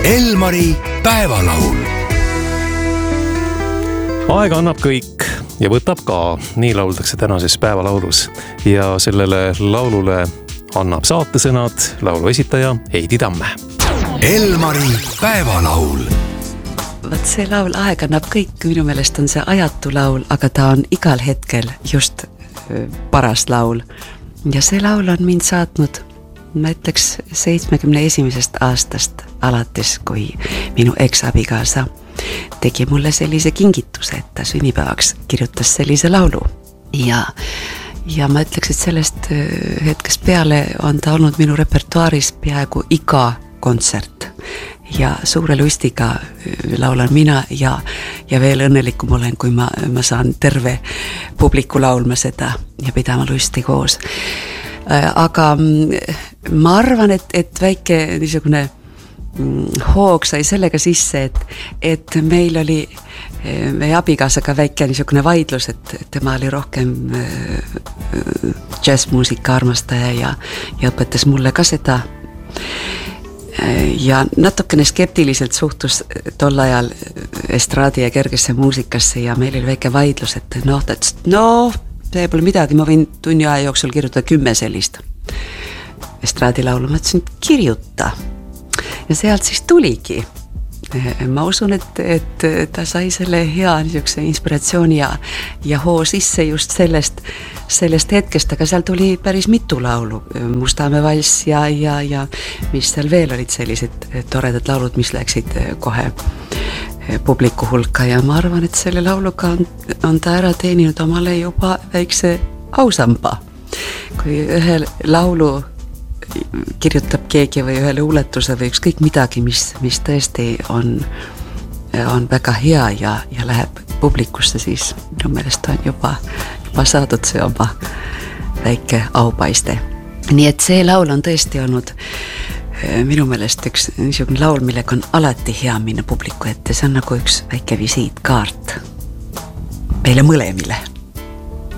Elmari päevalaul. Aega annab kõik ja võtab ka, nii lauldakse tänases päevalaulus. Ja sellele laulule annab saatesõnad laulu esitaja Heidi Tamme. Elmari päevalaul. Vaat see laul Aeg annab kõik, minu meelest on see ajatu laul, aga ta on igal hetkel just paras laul. Ja see laul on mind saatnud, ma ütleks 71. aastast alates, kui minu eks-abikaasa tegi mulle sellise kingituse, et ta sünnipäevaks kirjutas sellise laulu. Ja ma ütleks, et sellest hetkest peale on ta olnud minu repertuaaris peaaegu iga kontsert. Ja suure lustiga laulan mina ja veel õnnelikum olen, kui ma saan terve publiku laulma seda ja pidama lusti koos. Aga ma arvan, et väike niisugune hoog sai sellega sisse, et meil oli meie abikaasaga väike niisugune vaidlus, et tema oli rohkem jazzmuusika armastaja ja õpetas mulle ka seda. Ja natukene skeptiliselt suhtus tol ajal estraadi ja kergesse muusikasse ja meil oli väike vaidlus, et see pole midagi, ma võin tunni aja jooksul kirjutada 10 sellist estraadilaulu. Ma ütlesin, kirjuta. Ja sealt siis tuligi. Ma usun, et ta sai selle hea niisuguse inspiratsiooni ja hoo sisse just sellest hetkest, aga seal tuli päris mitu laulu. Mustamäe valss ja mis seal veel olid sellised toredad laulud, mis läksid kohe publiku hulka ja ma arvan, et selle lauluga on ta ära teeninud omale juba väikse ausamba. Kui ühe laulu kirjutab keegi või ühe luuletuse või ükskõik midagi, mis tõesti on väga hea ja läheb publikusse, siis minu meelest on juba saadud see oma väike aupaiste. Nii et see laul on tõesti olnud minu meelest üks niisugune laul, millega on alati hea minna publiku ette. See on nagu üks väike visiitkaart meile mõlemile.